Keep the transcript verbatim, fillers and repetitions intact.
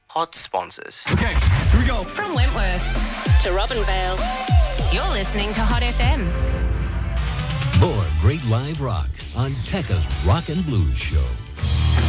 Hot sponsors. Okay, here we go. From Wentworth to Robinvale, you're listening to Hot F M. More great live rock on Tekka's Rock and Blues Show.